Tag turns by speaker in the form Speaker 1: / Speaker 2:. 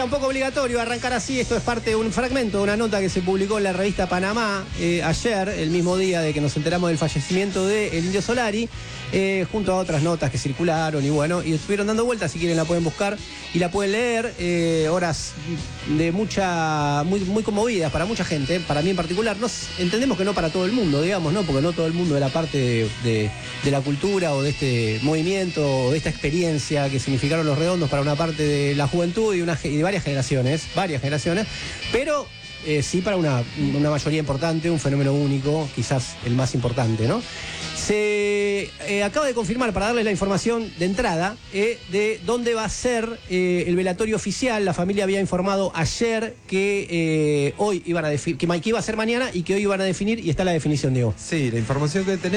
Speaker 1: era un poco obligatorio arrancar así. Esto es parte de un fragmento de una nota que se publicó en la revista Panamá ayer, el mismo día de que nos enteramos del fallecimiento de el Indio Solari, junto a otras notas que circularon y estuvieron dando vueltas. Si quieren la pueden buscar y la pueden leer. Horas de muy conmovidas para mucha gente, para mí en particular. Entendemos que no para todo el mundo, digamos, ¿no? Porque no todo el mundo era parte de la cultura o de este movimiento o de esta experiencia que significaron Los Redondos para una parte de la juventud y de varias generaciones, pero sí para una mayoría importante, un fenómeno único, quizás el más importante, ¿no? Se acaba de confirmar, para darles la información de entrada, de dónde va a ser el velatorio oficial. La familia había informado ayer que hoy iban a definir, que iba a ser mañana y que hoy iban a definir, y está la definición, Diego.
Speaker 2: Sí, la información que tenemos.